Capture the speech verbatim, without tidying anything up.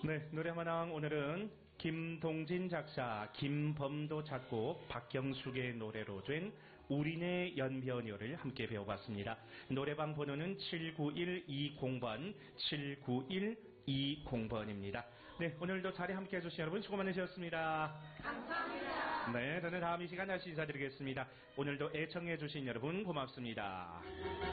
네, 노래마당 오늘은 김동진 작사, 김범도 작곡, 박경숙의 노래로 된 우리네 연변요를 함께 배워봤습니다. 노래방 번호는 칠구일이공 번, 칠구일이공 번입니다. 네, 오늘도 자리 함께 해주신 여러분 수고 많으셨습니다. 감사합니다. 네, 저는 다음 이 시간 다시 인사드리겠습니다. 오늘도 애청해주신 여러분 고맙습니다.